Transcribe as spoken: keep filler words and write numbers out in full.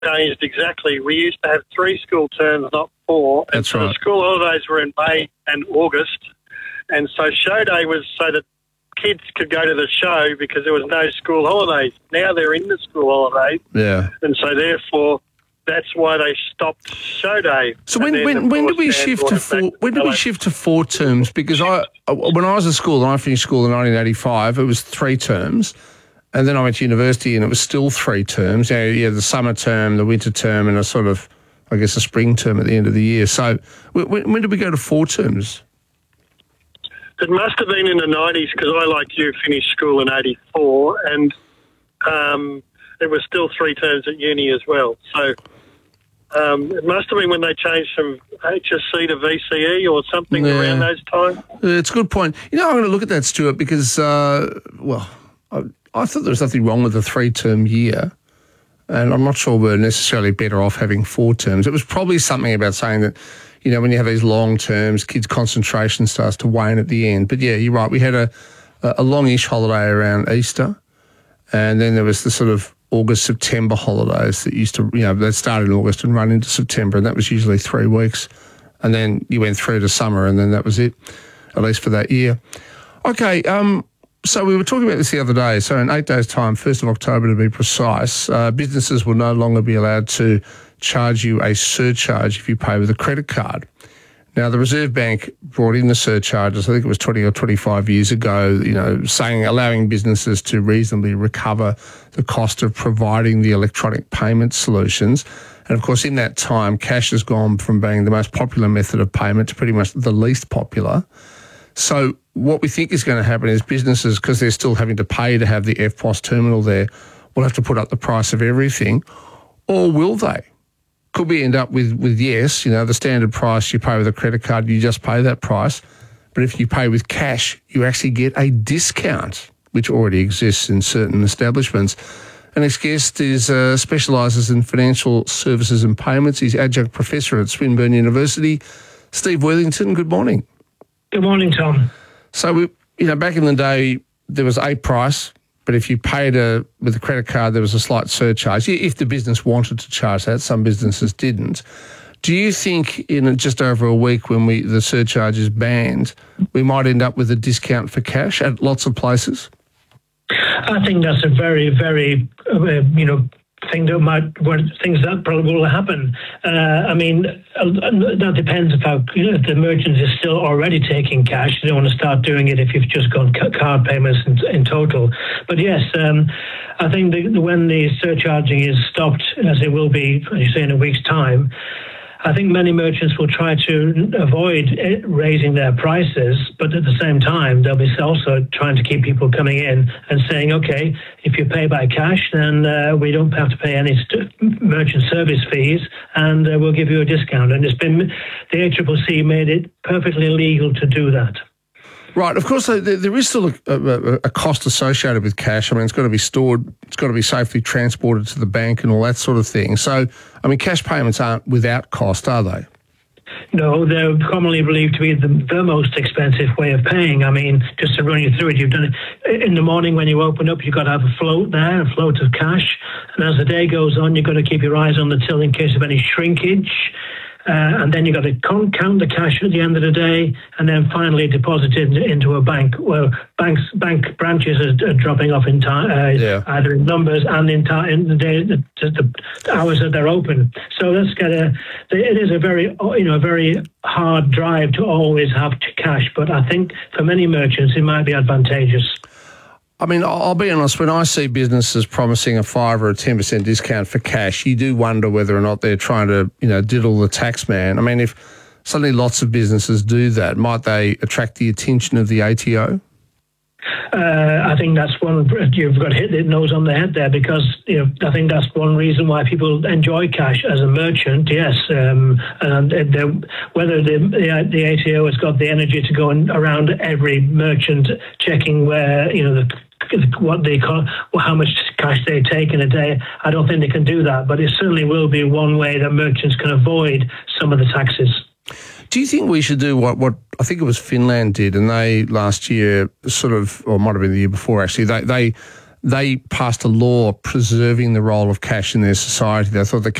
changed exactly. We used to have three school terms, not four. And That's so right. the school holidays were in May and August. And so show day was so that kids could go to the show because there was no school holidays. Now they're in the school holidays. Yeah. And so therefore that's why they stopped show day. So And when then, when, of when course, did we Dan shift brought to it back four? When did we Hello. shift to four terms? Because I, when I was at school and I finished school in nineteen eighty-five, it was three terms, and then I went to university and it was still three terms. You know, yeah, the summer term, the winter term, and a sort of, I guess, a spring term at the end of the year. So when, when did we go to four terms? It must have been in the nineties because I, like you, finished school in eighty-four, and um, it was still three terms at uni as well. So um, it must have been when they changed from H S C to V C E or something Yeah. around those times. It's a good point. You know, I'm going to look at that, Stuart, because, uh, well, I, I thought there was nothing wrong with a three-term year, and I'm not sure we're necessarily better off having four terms. It was probably something about saying that, you know, when you have these long terms, kids' concentration starts to wane at the end. But, yeah, you're right. We had a, a longish holiday around Easter, and then there was the sort of August, September holidays that used to, you know, that started in August and run into September, and that was usually three weeks. And then you went through to summer, and then that was it, at least for that year. Okay, um, so we were talking about this the other day. So in eight days' time, first of October to be precise, uh, businesses will no longer be allowed to charge you a surcharge if you pay with a credit card. Now, the Reserve Bank brought in the surcharges, I think it was twenty or twenty-five years ago, you know, saying, allowing businesses to reasonably recover the cost of providing the electronic payment solutions. And, of course, in that time, cash has gone from being the most popular method of payment to pretty much the least popular. So what we think is going to happen is businesses, because they're still having to pay to have the F P O S terminal there, will have to put up the price of everything. Or will they? Could we end up with, with yes, you know, the standard price, you pay with a credit card, you just pay that price. But if you pay with cash, you actually get a discount, which already exists in certain establishments. Our next guest is uh, specialises in financial services and payments. He's adjunct professor at Swinburne University. Steve Worthington, good morning. Good morning, Tom. So, we, you know, back in the day, there was a price, but if you paid a, with a credit card, there was a slight surcharge. If the business wanted to charge that, some businesses didn't. Do you think in just over a week when we the surcharge is banned, we might end up with a discount for cash at lots of places? I think that's a very, very, uh, you know, thing that might, things that probably will happen. Uh, I mean, uh, that depends if, how, you know, if the merchant is still already taking cash. You don't want to start doing it if you've just got card payments in, in total. But yes, um, I think the, when the surcharging is stopped, as it will be, as you say, in a week's time, I think many merchants will try to avoid raising their prices, but at the same time, they'll be also trying to keep people coming in and saying, okay, if you pay by cash, then uh, we don't have to pay any st- merchant service fees, and uh, we'll give you a discount. And it's been, the A C C C made it perfectly legal to do that. Right. Of course, there, there is still a, a, a cost associated with cash. I mean, it's got to be stored, it's got to be safely transported to the bank and all that sort of thing. So, I mean, cash payments aren't without cost, are they? No, they're commonly believed to be the, the most expensive way of paying. I mean, just to run you through it, you've done it in the morning when you open up, you've got to have a float there, a float of cash. And as the day goes on, you've got to keep your eyes on the till in case of any shrinkage. Uh, and then you've got to count the cash at the end of the day, and then finally deposit it into a bank. Well, banks, bank branches are, are dropping off in time, uh, yeah. either in numbers and in, ta- in the day, the, the, the hours that they're open. So that's got a. It is a very, you know, a very hard drive to always have cash. But I think for many merchants, it might be advantageous. I mean, I'll be honest, when I see businesses promising a five or a ten percent discount for cash, you do wonder whether or not they're trying to, you know, diddle the tax man. I mean, if suddenly lots of businesses do that, might they attract the attention of the A T O? Uh, I think that's one, you've got to hit the nose on the head there, because, you know, I think that's one reason why people enjoy cash as a merchant, yes. Um, and whether the, the, the A T O has got the energy to go in around every merchant checking where, you know, the what they call, well, how much cash they take in a day. I don't think they can do that, but it certainly will be one way that merchants can avoid some of the taxes. Do you think we should do what, what I think it was Finland did, and they last year sort of, or it might have been the year before actually, they, they they passed a law preserving the role of cash in their society. They thought the